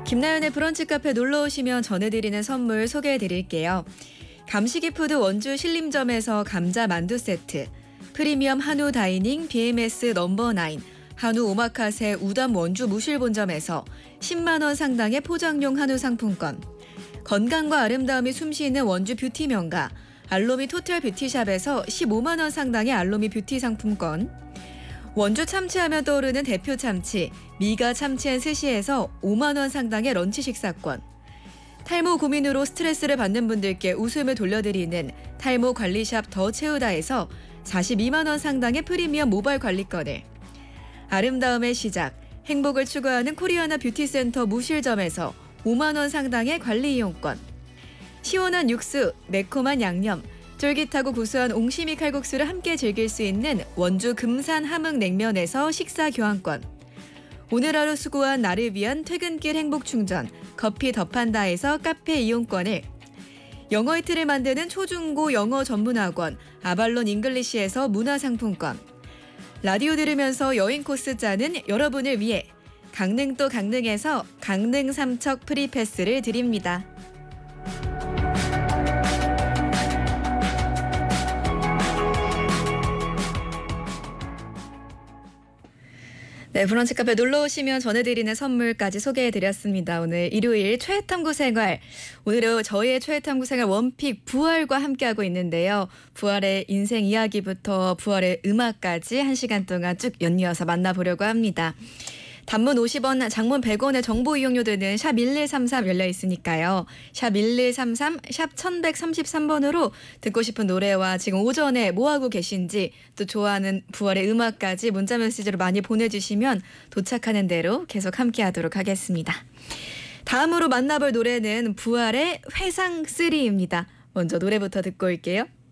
김나연의 브런치 카페 놀러 오시면 전해드리는 선물 소개해드릴게요. 감시기푸드 원주 신림점에서 감자 만두 세트, 프리미엄 한우 다이닝 BMS 넘버9, 한우 오마카세 우담 원주 무실본점에서 10만 원 상당의 포장용 한우 상품권, 건강과 아름다움이 숨쉬는 원주 뷰티 명가 알로미 토탈 뷰티샵에서 15만 원 상당의 알로미 뷰티 상품권, 원주 참치하면 떠오르는 대표 참치 미가 참치앤스시에서 5만 원 상당의 런치 식사권, 탈모 고민으로 스트레스를 받는 분들께 웃음을 돌려드리는 탈모 관리샵 더 채우다에서 42만 원 상당의 프리미엄 모바일 관리권을, 아름다움의 시작 행복을 추구하는 코리아나 뷰티센터 무실점에서 5만 원 상당의 관리 이용권, 시원한 육수 매콤한 양념 쫄깃하고 구수한 옹심이 칼국수를 함께 즐길 수 있는 원주 금산 함흥냉면에서 식사 교환권, 오늘 하루 수고한 나를 위한 퇴근길 행복충전 커피 더판다에서 카페 이용권을, 영어 이틀을 만드는 초중고 영어 전문학원 아발론 잉글리시에서 문화상품권, 라디오 들으면서 여행 코스 짜는 여러분을 위해 강릉도 강릉에서 강릉 삼척 프리패스를 드립니다. 네, 브런치 카페 놀러 오시면 전해드리는 선물까지 소개해드렸습니다. 오늘 일요일 최애탐구 생활. 오늘은 저희의 최애탐구 생활 원픽 부활과 함께하고 있는데요. 부활의 인생 이야기부터 부활의 음악까지 1시간 동안 쭉 연이어서 만나보려고 합니다. 단문 50원, 장문 100원의 정보 이용료 드는 샵 1133 열려 있으니까요. 샵 1133, 샵 1133번으로 듣고 싶은 노래와 지금 오전에 뭐하고 계신지 또 좋아하는 부활의 음악까지 문자 메시지로 많이 보내주시면 도착하는 대로 계속 함께하도록 하겠습니다. 다음으로 만나볼 노래는 부활의 회상3입니다. 먼저 노래부터 듣고 올게요.